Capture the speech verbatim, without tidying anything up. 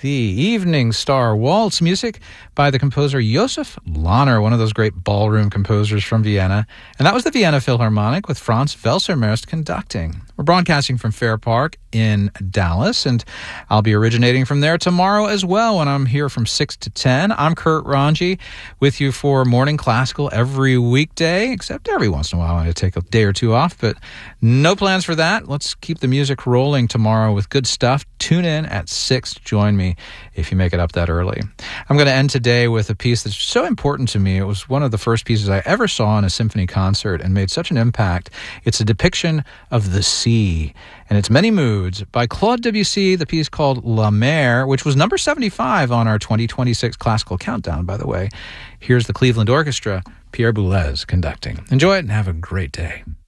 the Evening Star Waltz, music by the composer Josef Lahner, one of those great ballroom composers from Vienna. And that was the Vienna Philharmonic with Franz Welser-Möst conducting. We're broadcasting from Fair Park in Dallas, and I'll be originating from there tomorrow as well when I'm here from six to ten. I'm Kurt Ranji with you for Morning Classical every weekday, except every once in a while I take a day or two off, but no plans for that. Let's keep the music rolling tomorrow with good stuff. Tune in at six to join me if you make it up that early. I'm going to end today with a piece that's so important to me. It was one of the first pieces I ever saw in a symphony concert and made such an impact. It's a depiction of the sea and its many moods by Claude Debussy, the piece called La Mer, which was number seventy-five on our twenty twenty-six classical countdown, by the way. Here's the Cleveland Orchestra, Pierre Boulez conducting. Enjoy it and have a great day.